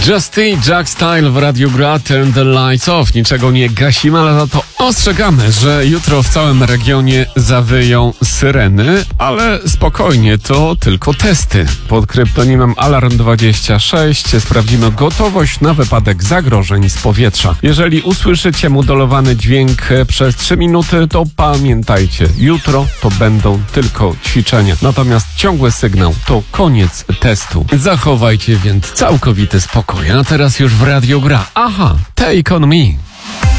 Justy, Jack Style w Radiu Gra, Turn the Lights Off. Niczego nie gasimy, ale za to ostrzegamy, że jutro w całym regionie zawyją syreny, ale spokojnie, to tylko testy. Pod kryptonimem Alarm26 sprawdzimy gotowość na wypadek zagrożeń z powietrza. Jeżeli usłyszycie modulowany dźwięk przez 3 minuty, to pamiętajcie, jutro to będą tylko ćwiczenia. Natomiast ciągły sygnał to koniec testu. Zachowajcie więc całkowity spokój. A teraz już w Radiu Gra. Aha, Take on Me.